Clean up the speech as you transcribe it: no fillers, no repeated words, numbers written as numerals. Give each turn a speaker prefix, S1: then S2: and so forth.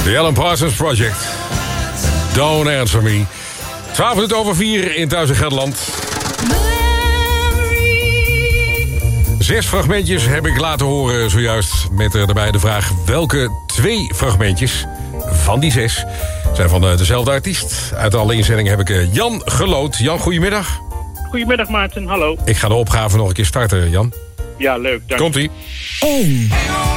S1: The Alan Parsons Project. Don't Answer Me. 4:12 in Thuis in Gelderland. 6 fragmentjes heb ik laten horen zojuist. Met daarbij de vraag: welke 2 fragmentjes van die 6 zijn van dezelfde artiest? Uit alle inzendingen heb ik Jan geloot. Jan, goedemiddag.
S2: Goedemiddag Maarten, hallo.
S1: Ik ga de opgave nog een keer starten, Jan.
S2: Ja, leuk, dank.
S1: Komt-ie.
S3: 1.